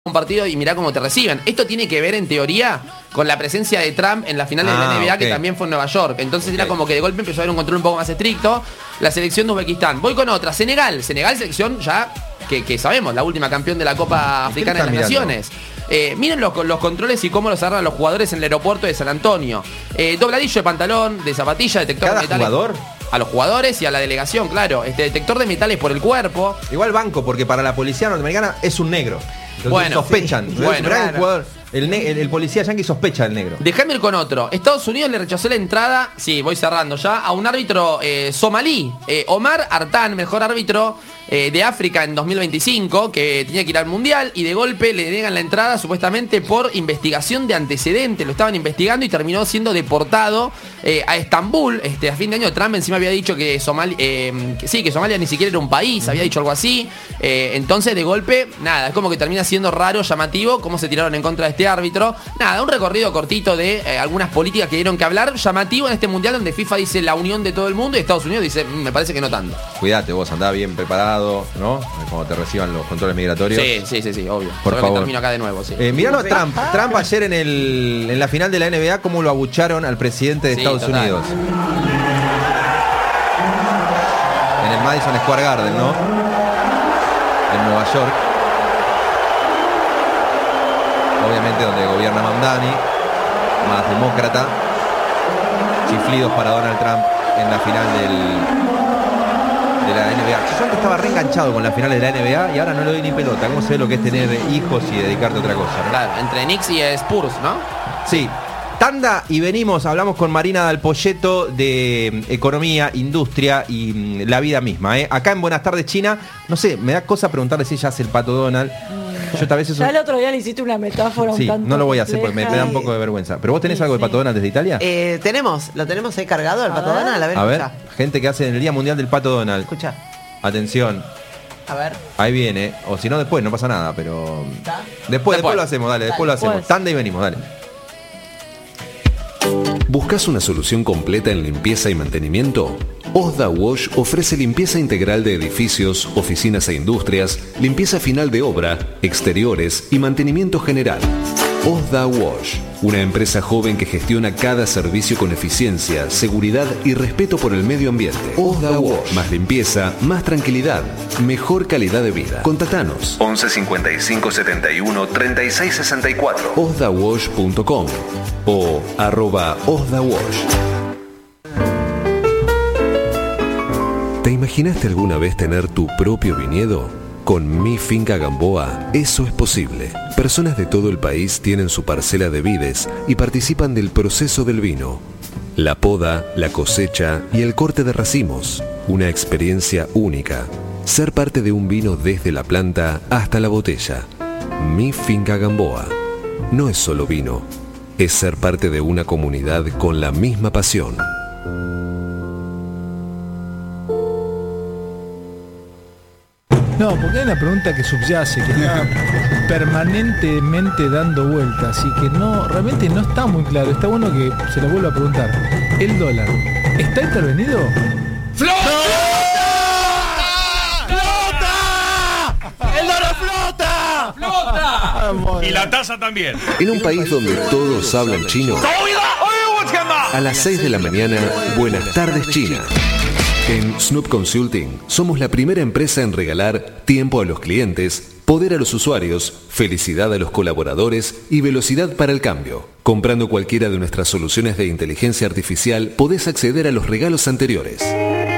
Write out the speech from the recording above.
un partido y mirá cómo te reciben. Esto tiene que ver, en teoría, con la presencia de Trump en la final de la NBA, que también fue en Nueva York. Entonces era como que de golpe empezó a haber un control un poco más estricto. La selección de Uzbekistán. Voy con otra. Senegal, selección ya que sabemos, la última campeón de la Copa Africana de las Naciones. Miren los controles y cómo los agarran los jugadores en el aeropuerto de San Antonio. Dobladillo de pantalón, de zapatilla, detector de metales. ¿Jugador? A los jugadores y a la delegación, claro. Detector de metales por el cuerpo. Igual banco, porque para la policía norteamericana es un negro. Entonces bueno, sospechan. Sí. Bueno, el jugador, el policía yanqui sospecha del negro. Déjame ir con otro. Estados Unidos le rechazó la entrada, sí, voy cerrando ya, a un árbitro somalí. Omar Artan, mejor árbitro de África en 2025, que tenía que ir al Mundial, y de golpe le niegan la entrada supuestamente por investigación de antecedentes. Lo estaban investigando y terminó siendo deportado a Estambul. A fin de año Trump encima había dicho que Somalia ni siquiera era un país, había dicho algo así. Entonces de golpe, nada, es como que termina siendo raro, llamativo, cómo se tiraron en contra de este árbitro. Nada, un recorrido cortito de algunas políticas que dieron que hablar, llamativo en este Mundial donde FIFA dice la unión de todo el mundo y Estados Unidos dice, me parece que no tanto. Cuídate vos, andá bien preparado, ¿no? Cuando te reciban los controles migratorios. Sí, obvio. Por favor. Que termino acá de nuevo, sí. Mirá a Trump. Trump ayer en la final de la NBA, cómo lo abucharon al presidente de Estados Unidos. En el Madison Square Garden, ¿no? En Nueva York. Obviamente donde gobierna Mamdani, más demócrata. Chiflidos para Donald Trump en la final de la NBA. Yo antes estaba reenganchado con la final de la NBA y ahora no le doy ni pelota. ¿Cómo se ve lo que es tener hijos y dedicarte a otra cosa, ¿no? Claro, entre Knicks y Spurs, ¿no? Sí. Tanda y venimos, hablamos con Marina Dalpolleto de economía, industria y la vida misma. Acá en Buenas Tardes China, no sé, me da cosa preguntarle si ella hace el Pato Donald. Yo tal vez eso... Ya el otro día le hiciste una metáfora sí, un tanto no lo voy a hacer porque compleja. me da un poco de vergüenza. ¿Pero vos tenés algo de Pato Donald desde Italia? Lo tenemos ahí cargado, el Pato Donald. A ver, gente que hace en el Día Mundial del Pato Donald. Escucha. Atención. A ver. Ahí viene. O si no, después, no pasa nada, pero... Después lo hacemos, dale, después lo hacemos. Tanda y venimos, dale. ¿Buscas una solución completa en limpieza y mantenimiento? Osda Wash ofrece limpieza integral de edificios, oficinas e industrias, limpieza final de obra, exteriores y mantenimiento general. Osda Wash, una empresa joven que gestiona cada servicio con eficiencia, seguridad y respeto por el medio ambiente. Osda Wash, más limpieza, más tranquilidad, mejor calidad de vida. Contactanos 11 55 71 36 64 osdawash.com o @osdawash. ¿Te imaginaste alguna vez tener tu propio viñedo? Con Mi Finca Gamboa, eso es posible. Personas de todo el país tienen su parcela de vides y participan del proceso del vino. La poda, la cosecha y el corte de racimos. Una experiencia única. Ser parte de un vino desde la planta hasta la botella. Mi Finca Gamboa. No es solo vino, es ser parte de una comunidad con la misma pasión. No, porque hay una pregunta que subyace, que está permanentemente dando vueltas y que no, realmente no está muy claro. Está bueno que se lo vuelva a preguntar. ¿El dólar está intervenido? ¡Flota! ¡Flota! ¡El dólar flota! ¡Flota! Y la tasa también. En un país donde todos hablan chino, a las 6 de la mañana, Buenas Tardes China. En Snoop Consulting somos la primera empresa en regalar tiempo a los clientes, poder a los usuarios, felicidad a los colaboradores y velocidad para el cambio. Comprando cualquiera de nuestras soluciones de inteligencia artificial podés acceder a los regalos anteriores.